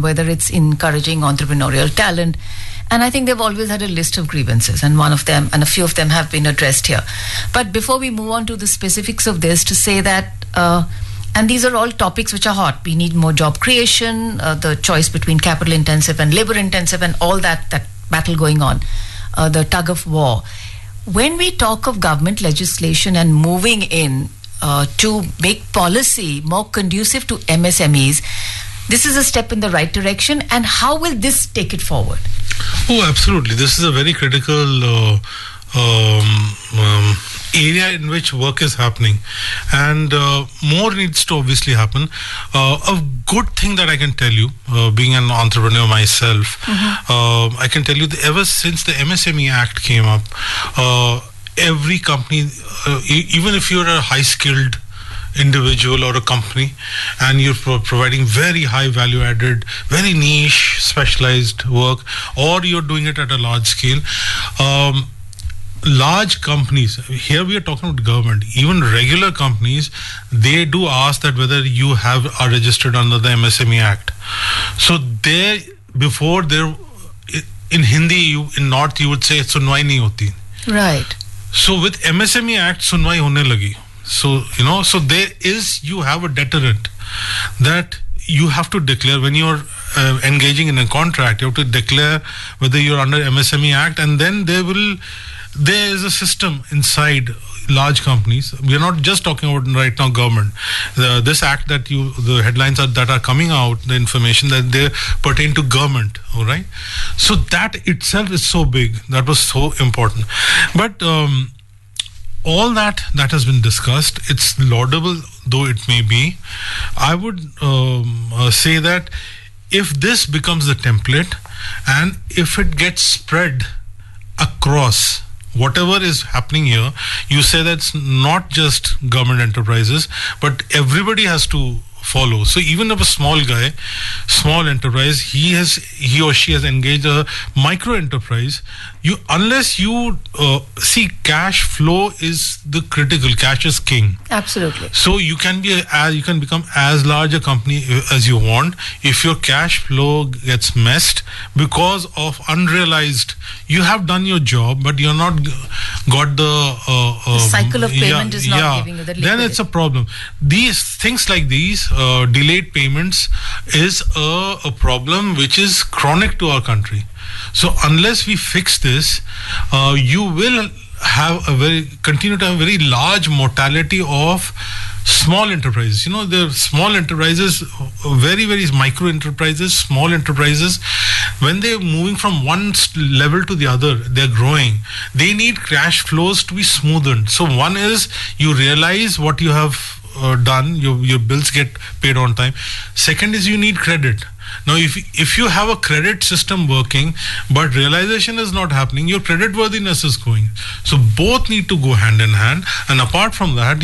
whether it's encouraging entrepreneurial talent. And I think they've always had a list of grievances, and one of them, and a few of them have been addressed here. But before we move on to the specifics of this, to say that, and these are all topics which are hot. We need more job creation, the choice between capital intensive and labor intensive, and all that battle going on, the tug of war. When we talk of government legislation and moving in to make policy more conducive to MSMEs, this is a step in the right direction. And how will this take it forward? Oh, absolutely. This is a very critical area in which work is happening, and more needs to obviously happen. A good thing that I can tell you, being an entrepreneur myself, I can tell you that ever since the MSME Act came up, every company, even if you're a high-skilled individual or a company and you're providing very high value added, very niche specialized work, or you're doing it at a large scale, large companies, here we are talking about government, even regular companies, they do ask that whether you are registered under the MSME Act. So in Hindi, in North you would say sunwai nahi hoti. Right. So with MSME Act, sunwai hone lagi. So, you have a deterrent that you have to declare when you're engaging in a contract. You have to declare whether you're under MSME Act, and then there is a system inside large companies. We are not just talking about right now government. This act the headlines that are coming out, the information that they pertain to government, all right? So that itself is so big. That was so important. But all that has been discussed, it's laudable though it may be. I would say that if this becomes the template and if it gets spread across whatever is happening here, you say that's not just government enterprises, but everybody has to follow. So even if a small enterprise, he or she has engaged a micro enterprise, unless you see, cash flow is the critical. Cash is king. Absolutely. So you can become as large a company as you want. If your cash flow gets messed because of unrealized, you have done your job, but you're not got the cycle of payment is not giving you the liquidity. Then it's a problem. These things like these delayed payments is a problem which is chronic to our country. So unless we fix this, you will continue to have a very large mortality of small enterprises. The small enterprises, very, very micro enterprises, small enterprises, when they're moving from one level to the other, they're growing. They need cash flows to be smoothened. So one is you realize what you have done, your bills get paid on time. Second is you need credit. Now, if you have a credit system working, but realization is not happening, your credit worthiness is going. So both need to go hand in hand. And apart from that,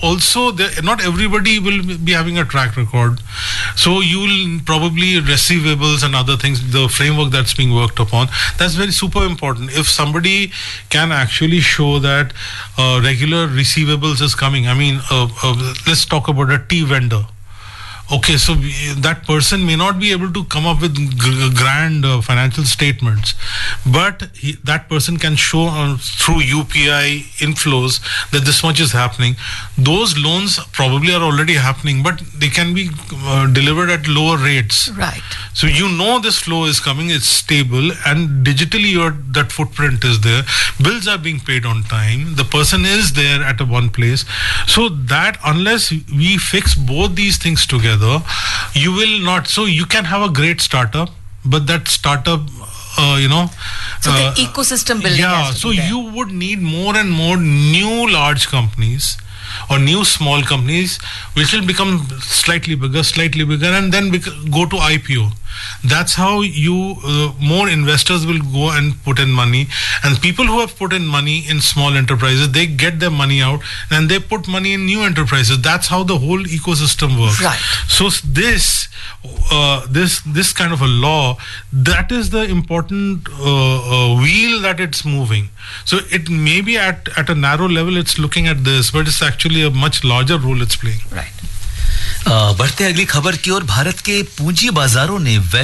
not everybody will be having a track record. So you will probably receivables and other things, the framework that's being worked upon, that's very super important. If somebody can actually show that regular receivables is coming, I mean, let's talk about a tea vendor. Okay, so that person may not be able to come up with grand financial statements, but that person can show through UPI inflows that this much is happening. Those loans probably are already happening, but they can be delivered at lower rates. Right. So this flow is coming, it's stable, and digitally that footprint is there. Bills are being paid on time. The person is there at one place. So that unless we fix both these things together, you will not. So you can have a great startup, but that startup, so the ecosystem building. Yeah. So you would need more and more new large companies or new small companies, which will become slightly bigger, and then go to IPO. That's how more investors will go and put in money, and people who have put in money in small enterprises, they get their money out and they put money in new enterprises. That's how the whole ecosystem works. Right. So this kind of a law, that is the important wheel that it's moving. So it may be at a narrow level it's looking at this, but it's actually a much larger role it's playing. Right. बढ़ते अगली खबर की ओर। भारत के पूंजी बाजारों ने